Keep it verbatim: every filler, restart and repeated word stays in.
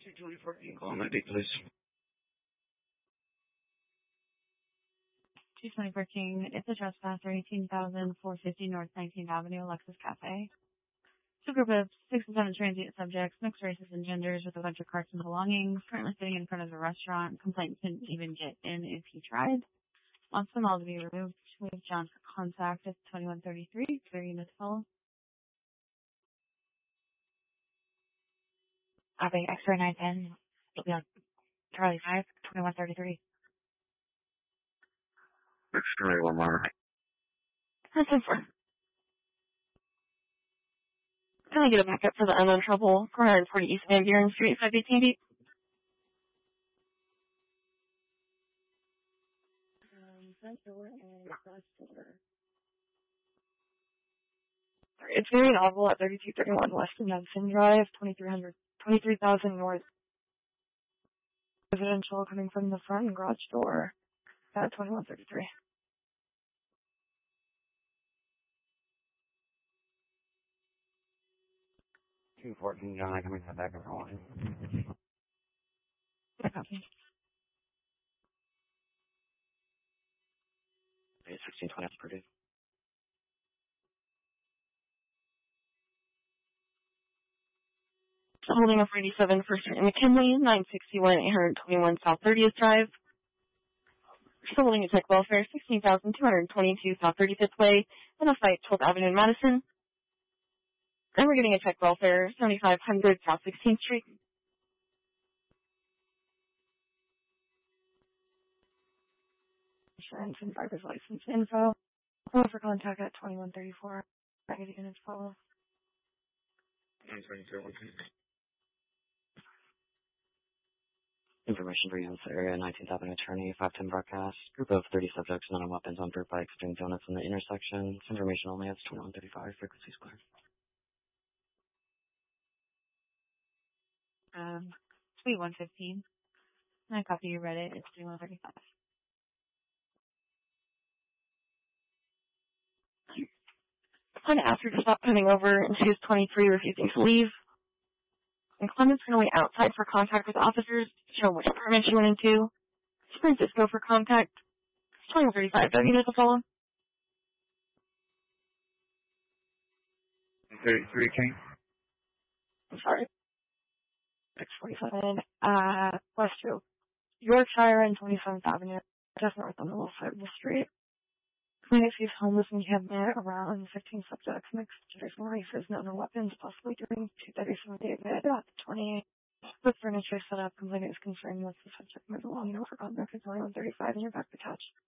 two twenty-four King, call my date, please. two twenty-four King, it's a trespasser, eighteen thousand four hundred fifty North nineteenth Avenue, Alexis Cafe. It's a group of six and seven transient subjects, mixed races and genders, with a bunch of carts and belongings, currently sitting in front of the restaurant. Complainant couldn't even get in if he tried. Wants them all to be removed. We have John for contact at twenty-one thirty-three, clear units full. Copy, X-ray nine ten, it'll be on Charlie five, twenty-one thirty-three. X-ray one more. That's in front. Can I get a backup for the unknown trouble? four forty East Van Buren Street, five eighteen beat. Um, front door and glass door. It's very novel at thirty-two thirty-one West Nelson Drive, twenty-three hundred, twenty-three thousand North. Residential coming from the front and garage door at twenty-one thirty-three. two fourteen, John, I can make that back up rolling. I copy. sixteen twenty per day. Holding up eighty-seven First Street in McKinley, nine sixty-one eight twenty-one South thirtieth Drive. Still holding a tech welfare, sixteen thousand two hundred twenty-two South thirty-fifth Way, and a fight twelfth Avenue in Madison. And we're getting a tech welfare, seventy-five hundred South sixteenth Street. Insurance and driver's license info. Call for contact at twenty-one thirty-four. Negative units follow. one twenty-two, one twenty-two. Information for Units Area, nineteenth Avenue Attorney, five ten broadcast. Group of thirty subjects, none on weapons, on dirt bikes, doing donuts in the intersection. This information only has twenty-one thirty-five, frequencies clear. Um, twenty-one fifteen. I copy you read it. It's twenty-one thirty-five. Upon asked her to stop coming over, and she was twenty-three, refusing to leave. And Clemens going to wait outside for contact with officers to show which apartment she went into. Francisco for contact. twenty-one thirty-five. Do I need to follow? thirty-three, King. I'm sorry. X forty-seven. Uh, Westview. Yorkshire and twenty-seventh Avenue. Just north on the left side of the street. Clinic sees homeless encampment around fifteen subjects, mixed genders and races, no no weapons, possibly during two thirty-seven David at twenty-eight. With furniture set up, complainant is concerned with the subject moving along, no for contact at twenty-one thirty-five, and you're back attached.